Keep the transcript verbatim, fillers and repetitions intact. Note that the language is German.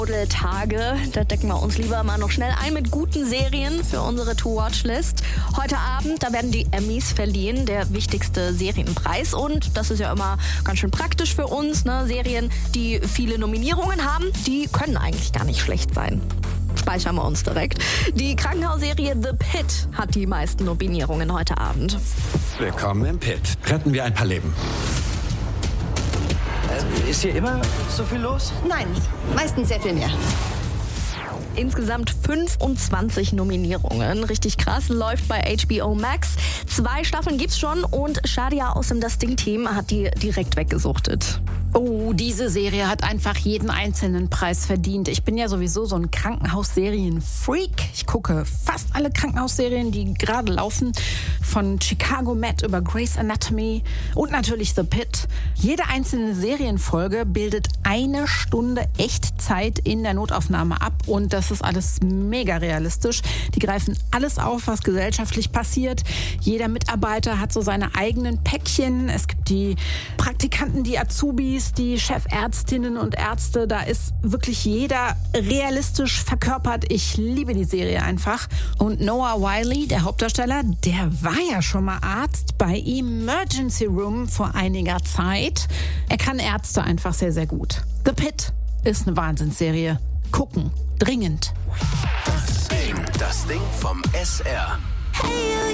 Tage, da decken wir uns lieber mal noch schnell ein mit guten Serien für unsere To-Watch-List. Heute Abend, da werden die Emmys verliehen, der wichtigste Serienpreis. Und das ist ja immer ganz schön praktisch für uns, ne? Serien, die viele Nominierungen haben, die können eigentlich gar nicht schlecht sein. Speichern wir uns direkt. Die Krankenhausserie The Pitt hat die meisten Nominierungen heute Abend. Willkommen im Pit. Retten wir ein paar Leben. Ist hier immer so viel los? Nein, meistens sehr viel mehr. Insgesamt fünfundzwanzig Nominierungen. Richtig krass. Läuft bei H B O Max. Zwei Staffeln gibt's schon und Shadia aus dem Das Ding-Team hat die direkt weggesuchtet. Oh, diese Serie hat einfach jeden einzelnen Preis verdient. Ich bin ja sowieso so ein Krankenhausserien-Freak. Ich gucke fast alle Krankenhausserien, die gerade laufen. Von Chicago Med über Grey's Anatomy und natürlich The Pitt. Jede einzelne Serienfolge bildet eine Stunde Echtzeit in der Notaufnahme ab. Und das ist alles mega realistisch. Die greifen alles auf, was gesellschaftlich passiert. Jeder Mitarbeiter hat so seine eigenen Päckchen. Es gibt die Praktikanten, die Azubis, die Chefärztinnen und Ärzte, da ist wirklich jeder realistisch verkörpert. Ich liebe die Serie einfach. Und Noah Wyle, der Hauptdarsteller, der war ja schon mal Arzt bei Emergency Room vor einiger Zeit. Er kann Ärzte einfach sehr, sehr gut. The Pitt ist eine Wahnsinnsserie. Gucken, dringend. Das Ding, das Ding vom S R. Hey,